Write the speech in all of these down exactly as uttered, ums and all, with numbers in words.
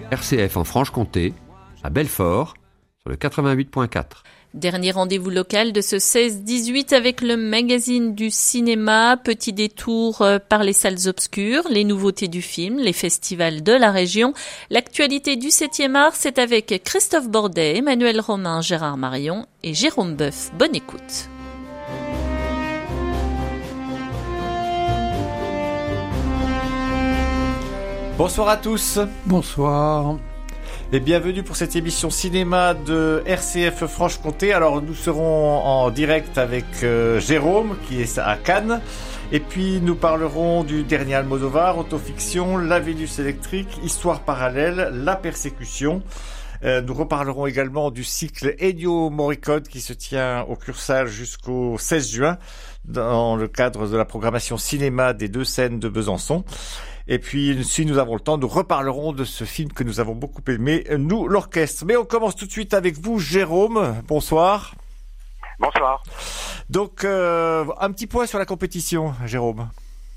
R C F en Franche-Comté, à Belfort, sur le quatre-vingt-huit point quatre. Dernier rendez-vous local de ce seize dix-huit avec le magazine du cinéma, petit détour par les salles obscures, les nouveautés du film, les festivals de la région. L'actualité du septième art, c'est avec Christophe Bordet, Emmanuel Romain, Gérard Marion et Jérôme Boeuf. Bonne écoute. Bonsoir à tous. Bonsoir. Et bienvenue pour cette émission cinéma de R C F Franche-Comté. Alors nous serons en direct avec euh, Jérôme qui est à Cannes. Et puis nous parlerons du dernier Almodovar, Autofiction, La Vénus électrique, Histoire parallèle, La persécution. Euh, nous reparlerons également du cycle Ennio Morricone qui se tient au Cursal jusqu'au seize juin dans le cadre de la programmation cinéma des deux scènes de Besançon. Et puis, si nous avons le temps, nous reparlerons de ce film que nous avons beaucoup aimé, nous, l'orchestre. Mais on commence tout de suite avec vous, Jérôme. Bonsoir. Bonsoir. Donc, euh, un petit point sur la compétition, Jérôme.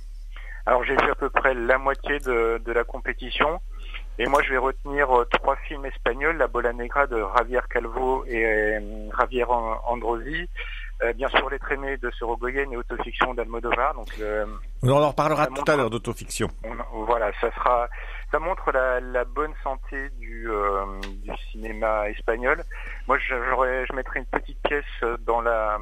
Alors, j'ai vu à peu près la moitié de, de la compétition. Et moi, je vais retenir euh, trois films espagnols, La Bola Negra de Javier Calvo et euh, Javier Androsi. Euh, bien sûr, Les Traînées de Sorogoyen et Autofiction d'Almodovar. Donc, euh, on en reparlera tout montre, à l'heure d'Autofiction. On, voilà, ça sera, ça montre la, la bonne santé du, euh, du cinéma espagnol. Moi, j'aurais, je mettrais une petite pièce dans la,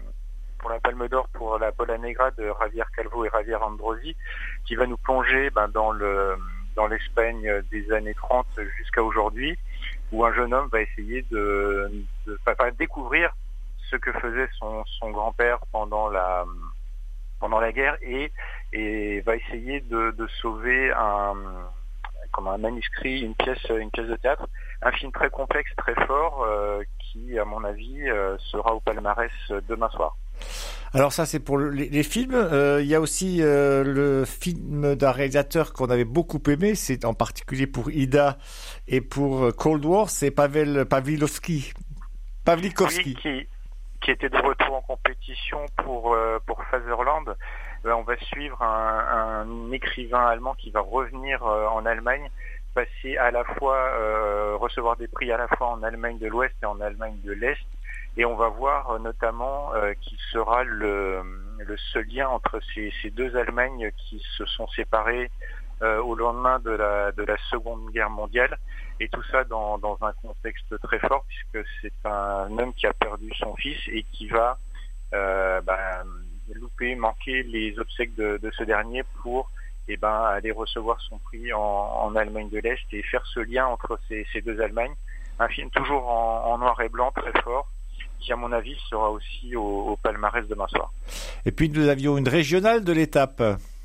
pour la Palme d'Or pour La Bola Negra de Javier Calvo et Javier Androsi, qui va nous plonger ben, dans le, dans l'Espagne des années trente jusqu'à aujourd'hui, où un jeune homme va essayer de, de, enfin, découvrir ce que faisait son, son grand-père pendant la pendant la guerre et et va essayer de, de sauver un comme un manuscrit, une pièce une pièce de théâtre, un film très complexe, très fort euh, qui à mon avis euh, sera au palmarès demain soir. Alors ça c'est pour le, les, les films. Euh, il y a aussi euh, le film d'un réalisateur qu'on avait beaucoup aimé, c'est en particulier pour Ida et pour Cold War, c'est Pavel Pavlikovski. Pavlikovski. Oui, qui qui était de retour en compétition pour euh, pour Fatherland. Euh, on va suivre un, un écrivain allemand qui va revenir euh, en Allemagne, passer à la fois euh, recevoir des prix à la fois en Allemagne de l'Ouest et en Allemagne de l'Est, et on va voir euh, notamment euh, qu'il sera le le seul lien entre ces ces deux Allemagnes qui se sont séparées euh, au lendemain de la de la Seconde Guerre mondiale. Et tout ça dans, dans un contexte très fort, puisque c'est un homme qui a perdu son fils et qui va euh, bah, louper, manquer les obsèques de, de ce dernier pour eh ben, aller recevoir son prix en, en Allemagne de l'Est et faire ce lien entre ces, ces deux Allemagnes. Un film toujours en, en noir et blanc, très fort, qui à mon avis sera aussi au, au palmarès demain soir. Et puis nous avions une régionale de l'étape.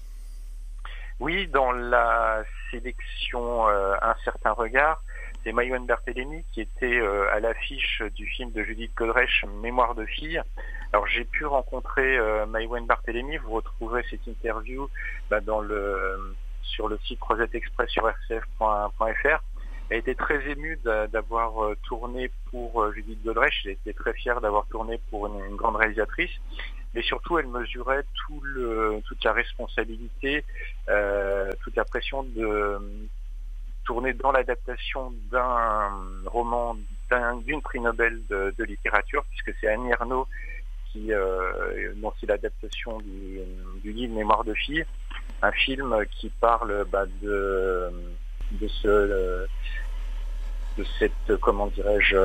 Oui, dans la sélection euh, Un certain regard, c'est Maïwenn Barthélémy qui était euh, à l'affiche du film de Judith Godrèche, Mémoire de fille. Alors j'ai pu rencontrer euh, Maïwenn Barthélémy, vous retrouverez cette interview bah, dans le, sur le site Rosette Express sur r c f point f r. Elle était très émue d'avoir euh, tourné pour euh, Judith Godrèche, elle était très fière d'avoir tourné pour une, une grande réalisatrice. Mais surtout, elle mesurait tout le, toute la responsabilité, euh, toute la pression de tourner dans l'adaptation d'un roman d'un, d'une prix Nobel de, de littérature, puisque c'est Annie Ernaux qui, euh, dont c'est l'adaptation du, du livre Mémoire de fille, un film qui parle bah, de, de ce, de cette, comment dirais-je,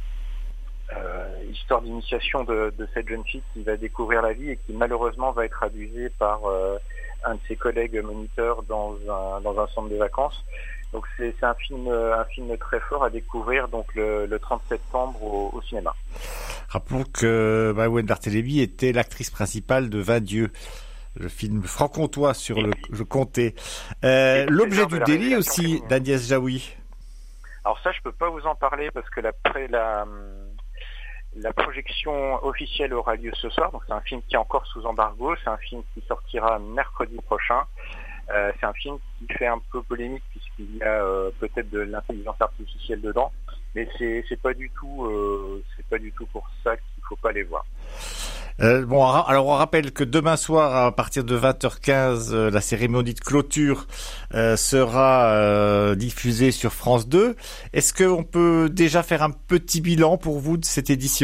Euh, histoire d'initiation de, de cette jeune fille qui va découvrir la vie et qui malheureusement va être abusée par euh, un de ses collègues moniteurs dans un, dans un centre de vacances. Donc c'est, c'est un film un film très fort à découvrir donc le, le trente septembre au, au cinéma. Rappelons que Maïwenn Barthélémy était l'actrice principale de Vingt Dieux, le film franc-comtois sur et le, puis, le comté. Euh, l'objet du délit aussi d'Agnès Jaoui. Alors ça je peux pas vous en parler parce que après la La projection officielle aura lieu ce soir, donc c'est un film qui est encore sous embargo, c'est un film qui sortira mercredi prochain. Euh, c'est un film qui fait un peu polémique puisqu'il y a euh, peut-être de l'intelligence artificielle dedans, mais c'est, c'est pas du tout, euh, c'est pas du tout pour ça qu'il faut pas les voir. Euh, bon, alors on rappelle que demain soir, à partir de vingt heures quinze, euh, la cérémonie de clôture euh, sera euh, diffusée sur France deux. Est-ce qu'on peut déjà faire un petit bilan pour vous de cette édition ?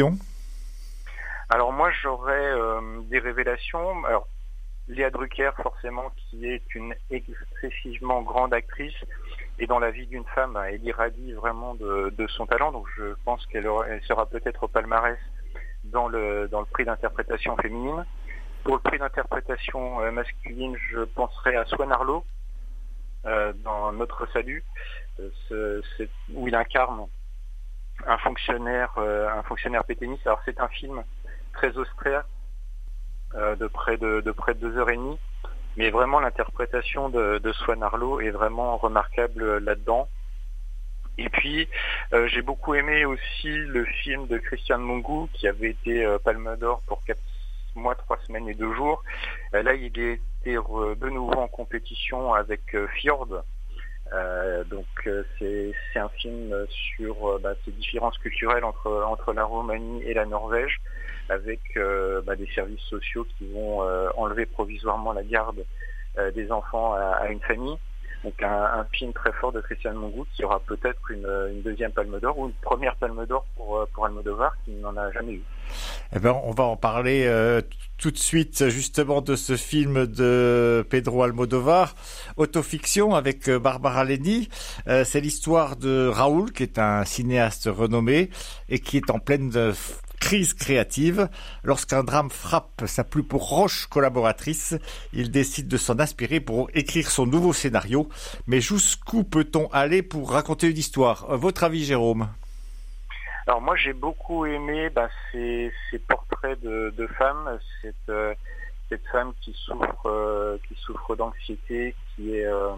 Alors moi, j'aurais euh, des révélations. Alors, Léa Drucker, forcément, qui est une excessivement grande actrice, et dans la vie d'une femme, elle irradie vraiment de, de son talent. Donc je pense qu'elle aura, elle sera peut-être au palmarès dans le dans le prix d'interprétation féminine. Pour le prix d'interprétation euh, masculine, je penserai à Swan Arlo euh, dans Notre Salut, euh, ce, c'est, où il incarne un fonctionnaire euh, un fonctionnaire pétainiste. Alors c'est un film très austère, euh, de près de, de près de deux heures et demie, mais vraiment l'interprétation de, de Swan Arlo est vraiment remarquable là-dedans. Et puis, euh, j'ai beaucoup aimé aussi le film de Christian Mungiu, qui avait été euh, Palme d'Or pour quatre mois, trois semaines et deux jours. Euh, là, il était re, de nouveau en compétition avec euh, Fjord. Euh, donc, euh, c'est, c'est un film sur euh, bah, ces différences culturelles entre, entre la Roumanie et la Norvège, avec euh, bah, des services sociaux qui vont euh, enlever provisoirement la garde euh, des enfants à, à une famille. Donc un, un film très fort de Christian Mungiu qui aura peut-être une, une deuxième Palme d'Or ou une première Palme d'Or pour, pour Almodovar qui n'en a jamais eu. Eh ben, on va en parler euh, tout de suite justement de ce film de Pedro Almodovar, Autofiction, avec Barbara Leni. Euh, c'est l'histoire de Raoul, qui est un cinéaste renommé et qui est en pleine de crise créative. Lorsqu'un drame frappe sa plus proche collaboratrice, il décide de s'en inspirer pour écrire son nouveau scénario. Mais jusqu'où peut-on aller pour raconter une histoire ? Votre avis, Jérôme ? Alors moi, j'ai beaucoup aimé bah, ces, ces portraits de, de femmes, cette, euh, cette femme qui souffre, euh, qui souffre d'anxiété, qui est euh,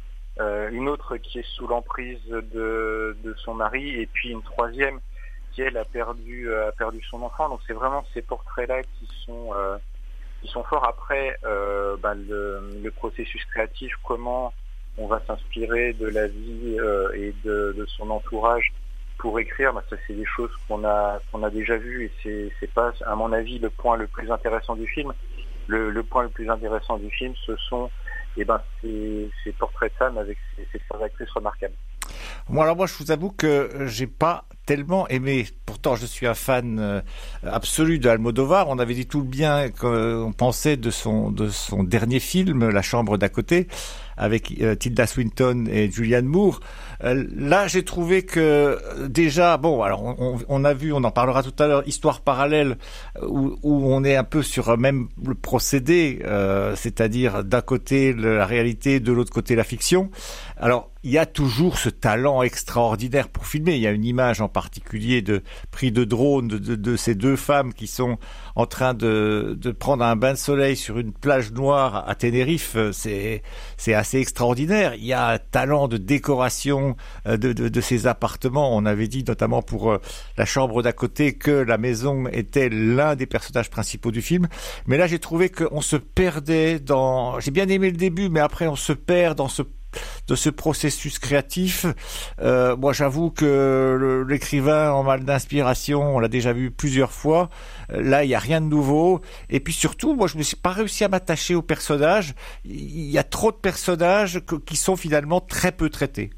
euh, une autre qui est sous l'emprise de, de son mari, et puis une troisième qui elle a perdu a perdu son enfant. Donc c'est vraiment ces portraits-là qui sont euh, qui sont forts. Après euh, bah, le, le processus créatif, comment on va s'inspirer de la vie euh, et de, de son entourage pour écrire, bah, ça c'est des choses qu'on a qu'on a déjà vues, et c'est c'est pas à mon avis le point le plus intéressant du film. Le, le point le plus intéressant du film, ce sont eh ben ces, ces portraits de femmes avec ces, ces trois actrices remarquables. Moi, alors moi, je vous avoue que j'ai pas tellement aimé. Pourtant, je suis un fan euh, absolu de Almodovar. On avait dit tout le bien qu'on pensait de son de son dernier film, La Chambre d'à côté, avec euh, Tilda Swinton et Julianne Moore. Euh, là, j'ai trouvé que déjà, bon, alors on, on a vu, on en parlera tout à l'heure, Histoire parallèle, où, où on est un peu sur même le procédé, euh, c'est-à-dire d'un côté la réalité, de l'autre côté la fiction. Alors, il y a toujours ce talent extraordinaire pour filmer. Il y a une image en particulier de pris de drone de, de, de ces deux femmes qui sont en train de, de prendre un bain de soleil sur une plage noire à Tenerife. C'est, c'est assez extraordinaire. Il y a un talent de décoration de, de, de ces appartements. On avait dit notamment pour La Chambre d'à côté que la maison était l'un des personnages principaux du film. Mais là, j'ai trouvé qu'on se perdait dans... J'ai bien aimé le début, mais après, on se perd dans ce de ce processus créatif. Euh, moi, j'avoue que le, l'écrivain en mal d'inspiration, on l'a déjà vu plusieurs fois. Là, il n'y a rien de nouveau. Et puis surtout, moi, je ne me suis pas réussi à m'attacher aux personnages. Il y a trop de personnages que, qui sont finalement très peu traités.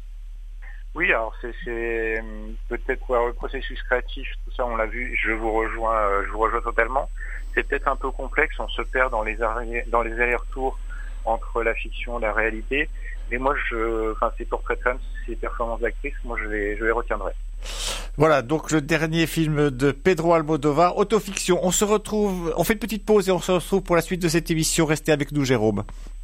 Oui, alors c'est, c'est peut-être ouais, le processus créatif, tout ça, on l'a vu. Je vous rejoins, euh, je vous rejoins totalement. C'est peut-être un peu complexe. On se perd dans les arrêts, dans les allers-retours entre la fiction et la réalité. Mais moi, je, enfin, ces portraits de femmes, ces performances d'actrices, moi, je les, je les retiendrai. Voilà, donc le dernier film de Pedro Almodovar, Autofiction. On se retrouve, on fait une petite pause et on se retrouve pour la suite de cette émission. Restez avec nous, Jérôme.